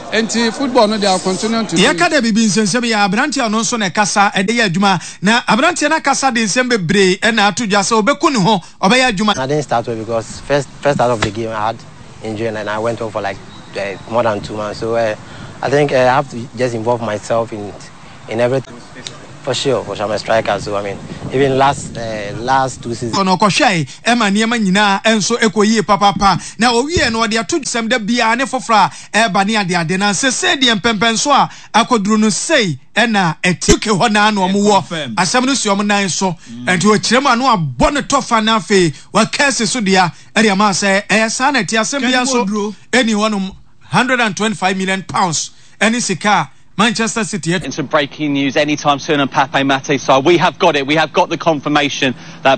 and football no they are continuing to Yakada bibi nsensem ya abranti ano nso na kasa ede ya adwuma na abranti na kasa de nsem bebre e na atudwa se obeku ne ho obeya adwuma. I didn't start well because first start of the game I had injury and I went off for like more than 2 months, so I think I have to just involve myself in everything. For sure, I'm a striker, so I mean, even last 2 seasons. Kono kohwai e ma niema nyina enso ekoyie papa na owie no de ato sem da bia ne fofra e ba ne ade na sese de empempenso a akoduru no sei e na etike ho na no omo asem no si omo nan so enti o kirem anu abo ne tofa na fe wa kase so dia e de ma se e sa na ti asem bia so eni wonum £125 million any sika Manchester City. In some breaking news anytime soon on Pape Matar. So we have got it. We have got the confirmation that